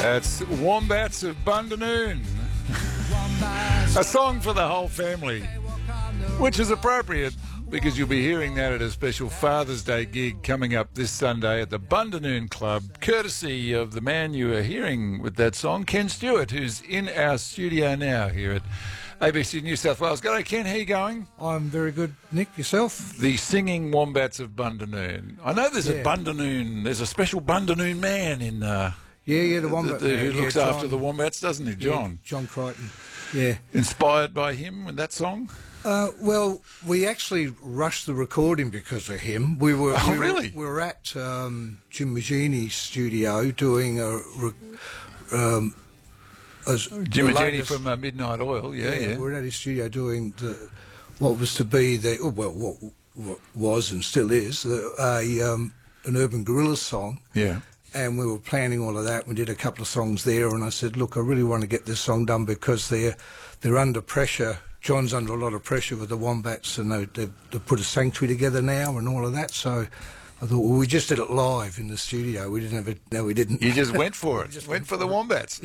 That's Wombats of Bundanoon. A song for the whole family, which is appropriate because you'll be hearing that at a special Father's Day gig coming up this Sunday at the Bundanoon Club, courtesy of the man you are hearing with that song, Ken Stewart, who's in our studio now here at ABC New South Wales. G'day, Ken, how you going? I'm very good, Nick. Yourself? The singing Wombats of Bundanoon. I know there's a Bundanoon, there's a special Bundanoon man in... the Wombat man. Who looks after the Wombats, doesn't he, John? Yeah, John Crichton. Yeah. Inspired by him and that song? Well, we actually rushed the recording because of him. Really? We were at Jim Maggini's studio doing a... Jim Maggini from Midnight Oil, yeah. We were at his studio doing what was to be what was and still is an Urban Guerrillas song. Yeah. And we were planning all of that. We did a couple of songs there, and I said, look, I really want to get this song done because they're under pressure. John's under a lot of pressure with the Wombats, and they've put a sanctuary together now and all of that. So I thought, well, we just did it live in the studio. We didn't have it. No, we didn't. You just went for it. went for the Wombats.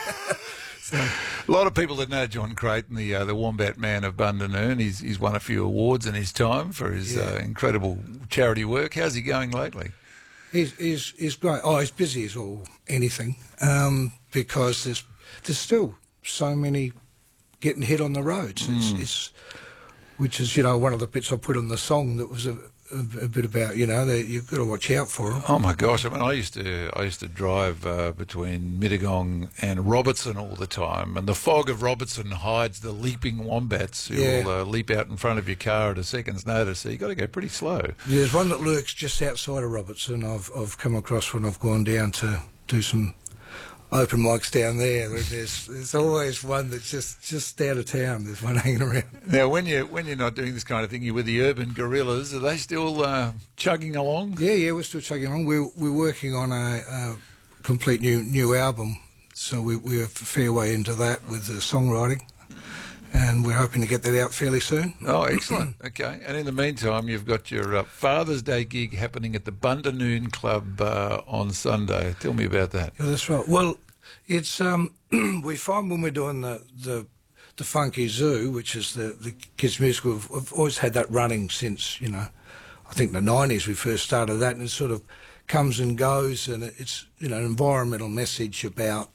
A lot of people that know John Crichton, the Wombat Man of Bundanoon, he's won a few awards in his time for his incredible charity work. How's he going lately? He's great. Oh, he's busy as all anything, because there's still so many getting hit on the roads. Which is, one of the bits I put on the song that was a bit about, that you've got to watch out for them. Oh my gosh! I mean, I used to drive between Mittagong and Robertson all the time, and the fog of Robertson hides the leaping wombats who will leap out in front of your car at a second's notice. So you got to go pretty slow. There's one that lurks just outside of Robertson. I've come across when I've gone down to do some open mics down there. There's always one that's just out of town. There's one hanging around. Now, when you're not doing this kind of thing, you're with the Urban Guerrillas. Are they still chugging along? Yeah, we're still chugging along. We're working on a complete new album, so we're a fair way into that with the songwriting, and we're hoping to get that out fairly soon. Oh, excellent. Okay, and in the meantime, you've got your Father's Day gig happening at the Bundanoon Club on Sunday. Tell me about that. Yeah, that's right. Well, it's we find when we're doing the Funky Zoo, which is the kids' musical, we've always had that running since, I think the 90s we first started that, and it sort of comes and goes, and it's, an environmental message about,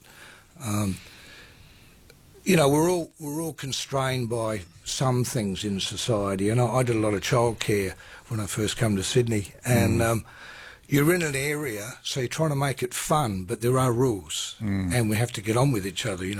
we're all constrained by some things in society, and I did a lot of childcare when I first came to Sydney, and you're in an area, so you're trying to make it fun, but there are rules, and we have to get on with each other.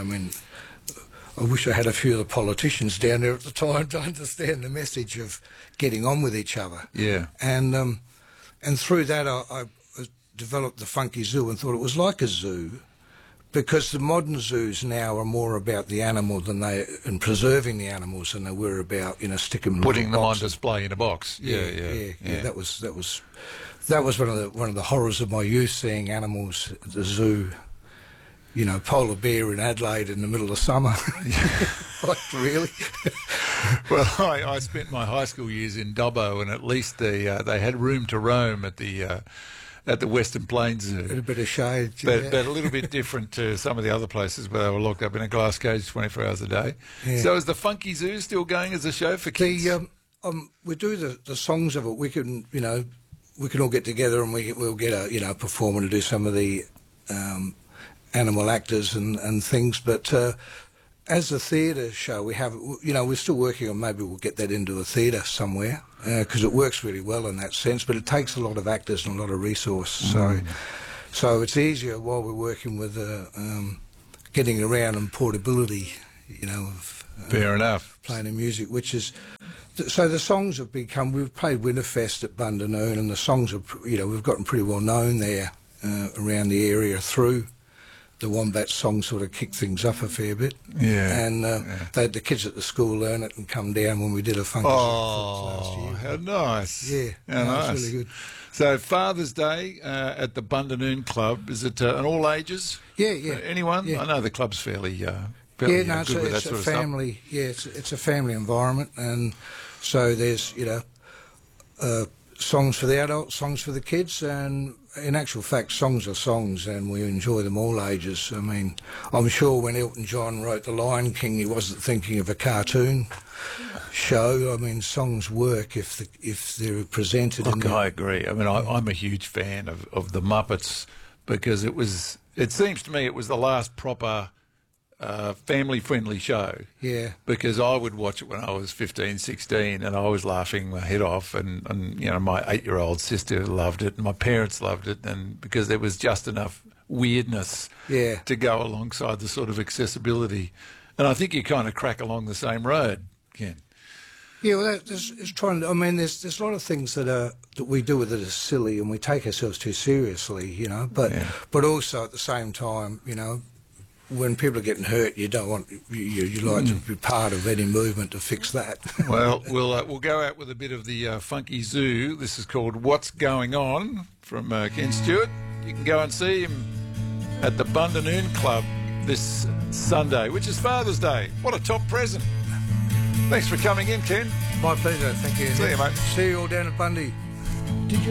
I wish I had a few of the politicians down there at the time to understand the message of getting on with each other. Yeah. And through that, I developed the Funky Zoo and thought it was like a zoo, because the modern zoos now are more about the animal and preserving the animals than they were about, sticking them putting them on display in a box. Yeah. That was one of the horrors of my youth, seeing animals at the zoo. Polar bear in Adelaide in the middle of summer. Like, really? Well, I spent my high school years in Dubbo, and at least they had room to roam at the Western Plains Zoo. A bit of shade. But a little bit different to some of the other places where they were locked up in a glass cage 24 hours a day. Yeah. So is the Funky Zoo still going as a show for kids? We do the songs of it. We can, we can all get together and we'll get a performer to do some of the animal actors and things. But as a theatre show, we're still working on, maybe we'll get that into a theatre somewhere, because it works really well in that sense. But it takes a lot of actors and a lot of resource. So it's easier while we're working with getting around and portability, fair enough, playing the music, which is. So the songs have become, we've played Winterfest at Bundanoon, and the songs are, we've gotten pretty well known there around the area through the Wombat song. Sort of kicked things up a fair bit. Yeah. And the kids at the school learn it and come down when we did a Funky Zoo last year. How nice. Yeah, how nice. It's really good. So Father's Day at the Bundanoon Club, is it an all ages? Yeah. Anyone? Yeah. I know the club's fairly it's good with that sort of family. Stuff. Yeah, it's a family environment, and so there's songs for the adults, songs for the kids, and in actual fact, songs are songs, and we enjoy them all ages. I mean, I'm sure when Elton John wrote The Lion King, he wasn't thinking of a cartoon show. I mean, songs work if they're presented. Look, I agree. I mean, I'm a huge fan of the Muppets because it seems to me it was the last proper family-friendly show. Yeah. Because I would watch it when I was 15, 16, and I was laughing my head off, and you know, my 8-year-old sister loved it, and my parents loved it, and because there was just enough weirdness to go alongside the sort of accessibility. And I think you kind of crack along the same road, Ken. Yeah, well, it's trying. I mean, there's a lot of things that we do with it as silly, and we take ourselves too seriously, you know. But also at the same time, you know, when people are getting hurt, you don't want you like to be part of any movement to fix that. Well, we'll go out with a bit of the Funky Zoo. This is called "What's Going On" from Ken Stewart. You can go and see him at the Bundanoon Club this Sunday, which is Father's Day. What a top present! Thanks for coming in, Ken. My pleasure. Thank you. See you, mate. See you all down at Bundy. Did you?